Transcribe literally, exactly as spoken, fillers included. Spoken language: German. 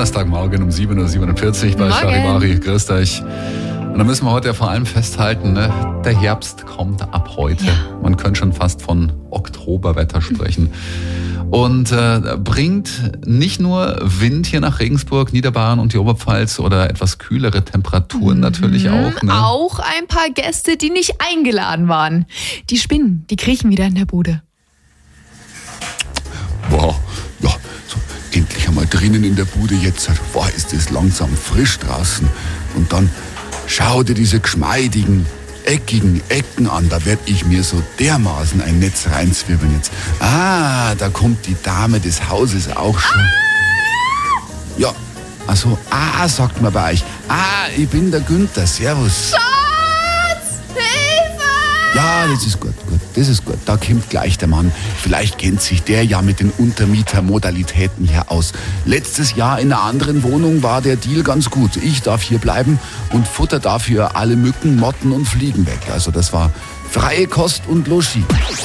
Donnerstagmorgen um sieben Uhr siebenundvierzig bei Charivari. Grüßt euch. Und da müssen wir heute ja vor allem festhalten, ne? Der Herbst kommt ab heute. Ja. Man könnte schon fast von Oktoberwetter sprechen. Und äh, bringt nicht nur Wind hier nach Regensburg, Niederbayern und die Oberpfalz oder etwas kühlere Temperaturen mhm. natürlich auch. Ne? Auch ein paar Gäste, die nicht eingeladen waren. Die Spinnen, die kriechen wieder in der Bude. Wow, ja, so endlich einmal drinnen in der Bude jetzt. Boah, ist es langsam frisch draußen. Und dann schau dir diese geschmeidigen, eckigen Ecken an. Da werd ich mir so dermaßen ein Netz reinzwirbeln jetzt. Ah, da kommt die Dame des Hauses auch schon. Ah! Ja, also, ah, sagt man bei euch. Ah, ich bin der Günther, servus. Schatz, Hilfe! Ja, das ist gut, gut, das ist gut. Da kommt gleich der Mann. Vielleicht kennt sich der ja mit den Untermietermodalitäten hier aus. Letztes Jahr in einer anderen Wohnung war der Deal ganz gut. Ich darf hier bleiben und futter dafür alle Mücken, Motten und Fliegen weg. Also das war freie Kost und Logis.